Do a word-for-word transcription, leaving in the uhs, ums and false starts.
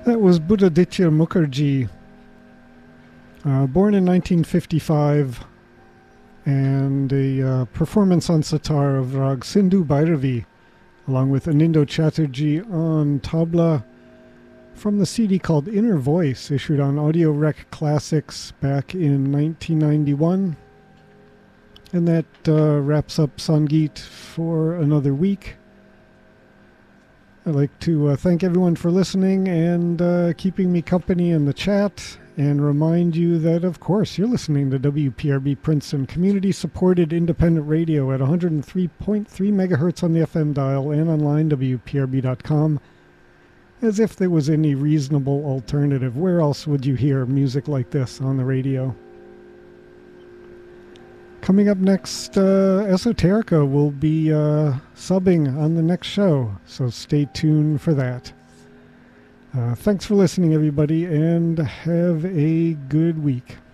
That was Buddhaditya Mukherjee, uh, born in nineteen fifty-five, and a uh, performance on sitar of Rag Sindhu Bhairavi, along with Anindo Chatterjee on tabla, from the C D called Inner Voice, issued on Audio Rec Classics back in nineteen ninety-one. And that uh, wraps up Sangeet for another week. I'd like to uh, thank everyone for listening and uh, keeping me company in the chat, and remind you that, of course, you're listening to W P R B Princeton, community-supported independent radio at one hundred three point three megahertz on the F M dial and online, W P R B dot com. As if there was any reasonable alternative. Where else would you hear music like this on the radio? Coming up next, uh, Esoterica will be uh, subbing on the next show, so stay tuned for that. Uh, thanks for listening, everybody, and have a good week.